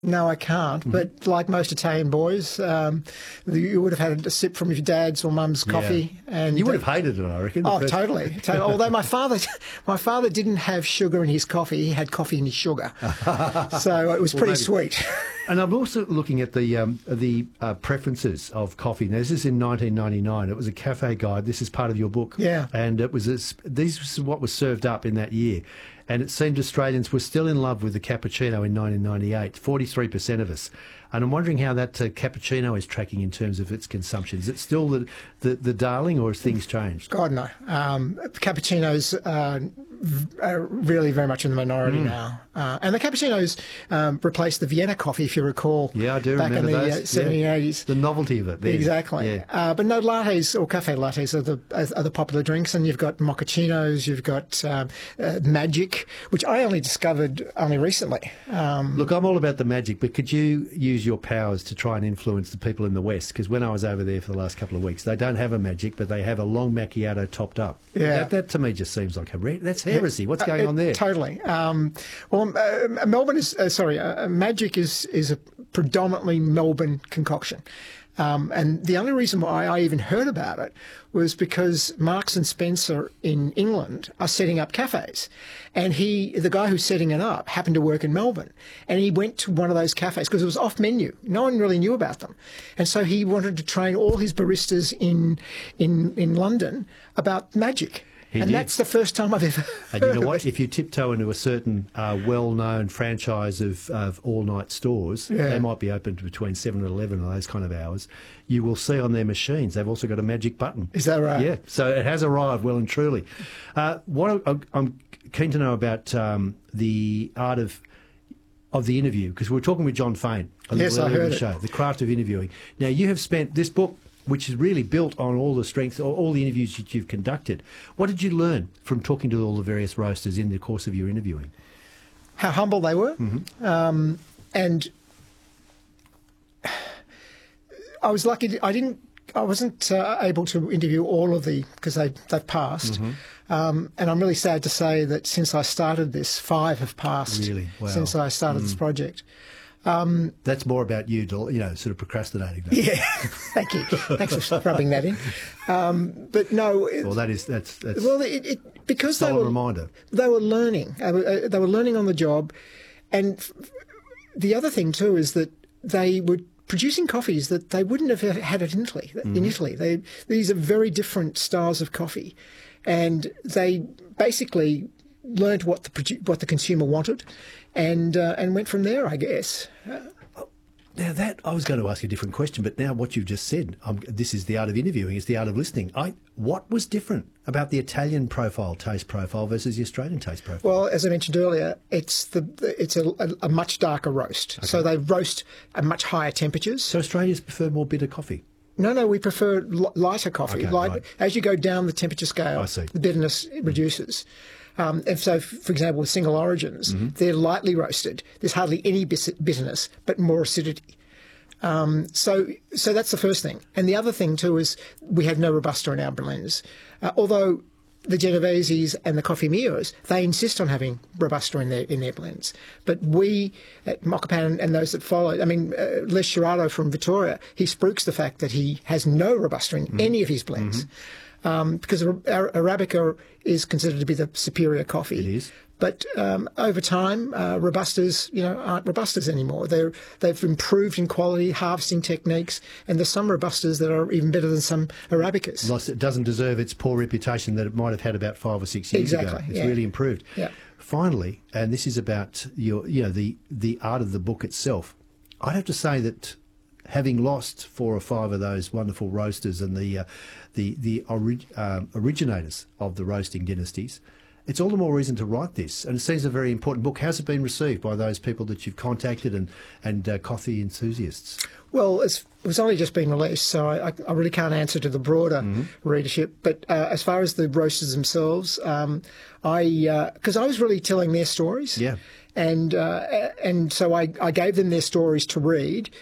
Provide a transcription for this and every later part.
No, I can't. But like most Italian boys, you would have had a sip from your dad's or mum's coffee, and you would have hated it, I reckon. Oh, totally. Although my father didn't have sugar in his coffee; he had coffee in his sugar, so it was pretty sweet. And I'm also looking at the preferences of coffee. Now, this is in 1999. It was a cafe guide. This is part of your book. Yeah. And it was these was what was served up in that year. And it seemed Australians were still in love with the cappuccino in 1998, 43% of us. And I'm wondering how that cappuccino is tracking in terms of its consumption. Is it still the darling, or has things changed? God, no. Cappuccinos are really very much in the minority now. And the cappuccinos replaced the Vienna coffee, if you recall. Yeah, I do back remember in the those. 70s and 80s. The novelty of it. There. Exactly. Yeah. But no, lattes or cafe lattes are the popular drinks. And you've got mochachinos, you've got Magic, which I only discovered only recently. Look, I'm all about the magic, but could you use your powers to try and influence the people in the West? Because when I was over there for the last couple of weeks, they don't have a Magic, but they have a long macchiato topped up. Yeah. That to me just seems like that's heresy. What's going on there? Totally. Melbourne is Magic is a predominantly Melbourne concoction. And the only reason why I even heard about it was because Marks and Spencer in England are setting up cafes. And the guy who's setting it up happened to work in Melbourne. And he went to one of those cafes because it was off menu. No one really knew about them. And so he wanted to train all his baristas in London about Magic. That's the first time I've ever And you know what? If you tiptoe into a certain well-known franchise of all-night stores, they might be open between 7 and 11 or those kind of hours, you will see on their machines they've also got a Magic button. Is that right? Yeah. So it has arrived well and truly. What I'm keen to know about the art of the interview, because we were talking with John Fain on the show, The Craft of Interviewing. Now, you have spent this book, which is really built on all the strengths, all the interviews that you've conducted. What did you learn from talking to all the various roasters in the course of your interviewing? How humble they were. Mm-hmm. And I was lucky. I wasn't able to interview all of because they've passed. Mm-hmm. And I'm really sad to say that since I started this, 5 have passed. Really? Wow. Since I started this project. That's more about you, sort of procrastinating. Yeah, thank you. Thanks for rubbing that in. But no. Well, that's well, because they were reminder. They were learning. They were learning on the job, and the other thing too is that they were producing coffees that they wouldn't have had in Italy. In Italy, these are very different styles of coffee, and they basically learned what the consumer wanted, and went from there, I guess. Now I was going to ask you a different question, but now what you've just said, this is the art of interviewing, it's the art of listening. What was different about the Italian taste profile versus the Australian taste profile? Well, as I mentioned earlier, it's a much darker roast. Okay. So they roast at much higher temperatures. So Australians prefer more bitter coffee? No, we prefer lighter coffee. Okay, right. As you go down the temperature scale, the bitterness reduces. And so, for example, with single origins, they're lightly roasted. There's hardly any bitterness, but more acidity. So that's the first thing. And the other thing, too, is we have no Robusta in our blends. Although the Genoveses and the Coffee Mios, they insist on having Robusta in their blends. But we, at Moccapan and those that follow, Les Chirado from Vittoria, he spooks the fact that he has no Robusta in any of his blends. Because Arabica is considered to be the superior coffee. It is. But over time, Robustas, aren't Robustas anymore. They've improved in quality, harvesting techniques, and there's some Robustas that are even better than some Arabicas. It doesn't deserve its poor reputation that it might have had about 5 or 6 years ago. It's really improved. Yeah. Finally, and this is about the art of the book itself. I'd have to say that having lost 4 or 5 of those wonderful roasters and the originators of the roasting dynasties, it's all the more reason to write this. And it seems a very important book. How's it been received by those people that you've contacted and coffee enthusiasts? Well, it was only just been released, so I really can't answer to the broader readership. But as far as the roasters themselves, because I was really telling their stories. Yeah. And so I gave them their stories to read.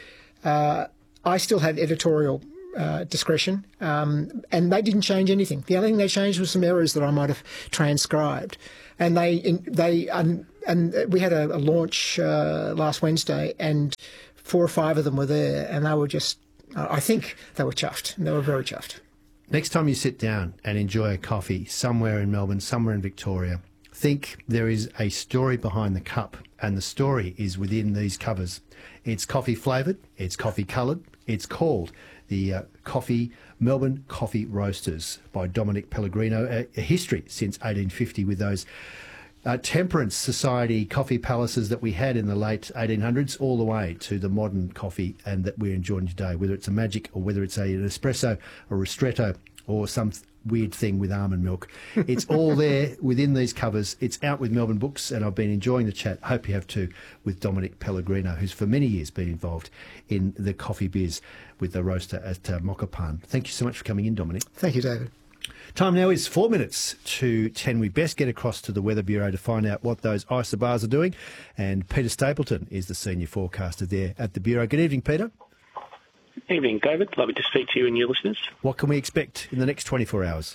I still had editorial discretion, and they didn't change anything. The only thing they changed was some errors that I might have transcribed, and they And we had a launch last Wednesday, and 4 or 5 of them were there, and they were just, I think they were chuffed. They were very chuffed. Next time you sit down and enjoy a coffee somewhere in Melbourne, somewhere in Victoria, think there is a story behind the cup, and the story is within these covers. It's coffee flavoured, it's coffee coloured, it's called the Melbourne Coffee Roasters by Dominic Pellegrino, a history since 1850 with those temperance society coffee palaces that we had in the late 1800s, all the way to the modern coffee and that we're enjoying today, whether it's a magic or whether it's an espresso or ristretto or some weird thing with almond milk. It's all there within these covers. It's out with Melbourne Books, and I've been enjoying the chat. Hope you have too, with Dominic Pellegrino, who's for many years been involved in the coffee biz with the roaster at Mokopane. Thank you so much for coming in, Dominic. Thank you, David. Time now is 4 minutes to 10. We best get across to the Weather Bureau to find out what those isobars are doing. And Peter Stapleton is the senior forecaster there at the Bureau. Good evening, Peter. Evening, David. Lovely to speak to you and your listeners. What can we expect in the next 24 hours?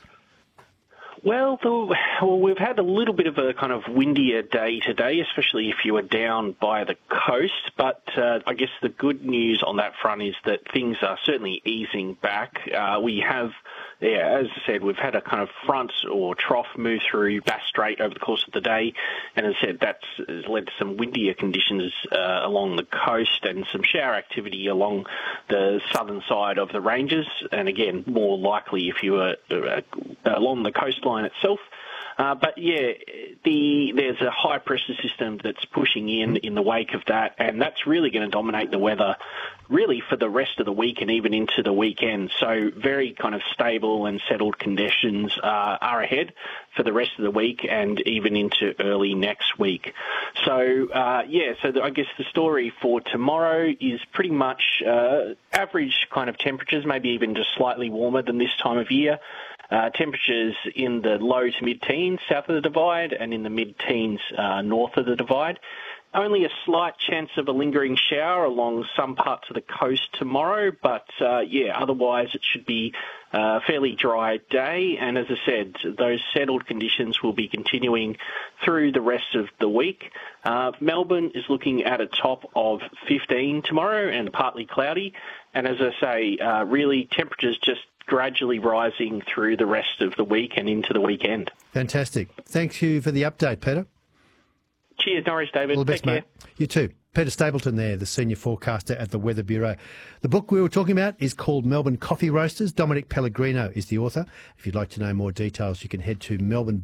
Well, we've had a little bit of a kind of windier day today, especially if you were down by the coast. But I guess the good news on that front is that things are certainly easing back. We have, as I said, we've had a kind of front or trough move through Bass Strait over the course of the day. And as I said, that's led to some windier conditions along the coast and some shower activity along the southern side of the ranges. And again, more likely if you were along the coastline itself. But yeah, there's a high pressure system that's pushing in the wake of that, and that's really going to dominate the weather really for the rest of the week and even into the weekend. So very kind of stable and settled conditions are ahead for the rest of the week and even into early next week. So I guess the story for tomorrow is pretty much average kind of temperatures, maybe even just slightly warmer than this time of year. Temperatures in the low to mid-teens south of the Divide and in the mid-teens north of the Divide. Only a slight chance of a lingering shower along some parts of the coast tomorrow, but otherwise it should be a fairly dry day. And as I said, those settled conditions will be continuing through the rest of the week. Melbourne is looking at a top of 15 tomorrow and partly cloudy. And as I say, really temperatures just gradually rising through the rest of the week and into the weekend. Fantastic. Thank you for the update, Peter. Cheers, Norris, David. All the best, mate. You too. Peter Stapleton there, the senior forecaster at the Weather Bureau. The book we were talking about is called Melbourne Coffee Roasters. Dominic Pellegrino is the author. If you'd like to know more details, you can head to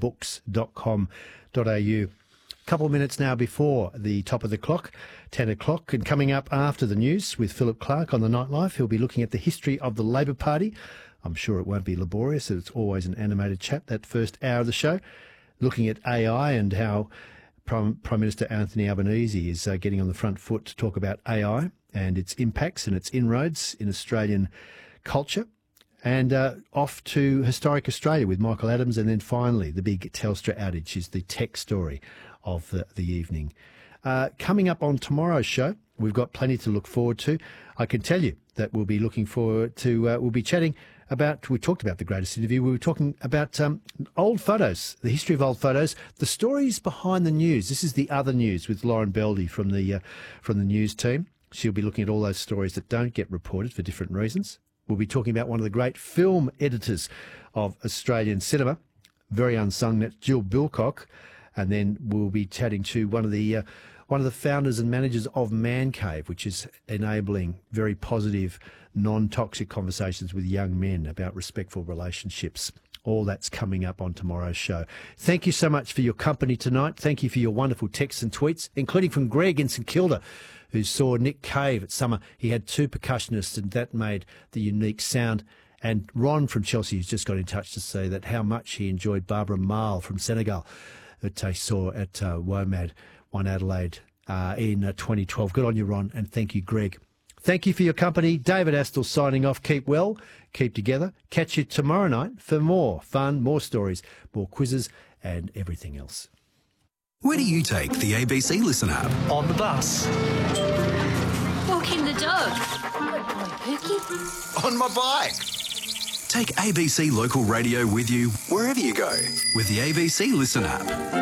melbournebooks.com.au. A couple of minutes now before the top of the clock, 10 o'clock, and coming up after the news with Philip Clark on the Nightlife. He'll be looking at the history of the Labor Party. I'm sure it won't be laborious. It's always an animated chat, that first hour of the show, looking at AI and how Prime Minister Anthony Albanese is getting on the front foot to talk about AI and its impacts and its inroads in Australian culture. And off to Historic Australia with Michael Adams. And then finally, the big Telstra outage is the tech story of the evening. Coming up on tomorrow's show, we've got plenty to look forward to. I can tell you that we'll be looking forward to, we'll be chatting about, we talked about the greatest interview, we were talking about old photos, the history of old photos, the stories behind the news. This is the other news with Lauren Beldy from the news team. She'll be looking at all those stories that don't get reported for different reasons. We'll be talking about one of the great film editors of Australian cinema, very unsung, that's Jill Bilcock. And then we'll be chatting to one of the founders and managers of Man Cave, which is enabling very positive, non-toxic conversations with young men about respectful relationships. All that's coming up on tomorrow's show. Thank you so much for your company tonight. Thank you for your wonderful texts and tweets, including from Greg in St Kilda, who saw Nick Cave at Summer. He had 2 percussionists, and that made the unique sound. And Ron from Chelsea has just got in touch to say that how much he enjoyed Barbara Mal from Senegal that I saw at WOMAD, One Adelaide, in 2012. Good on you, Ron, and thank you, Greg. Thank you for your company. David Astle signing off. Keep well, keep together. Catch you tomorrow night for more fun, more stories, more quizzes, and everything else. Where do you take the ABC Listen app? On the bus. Walking the dog. Good boy, Pookie. On my bike. Take ABC Local Radio with you wherever you go with the ABC Listen app.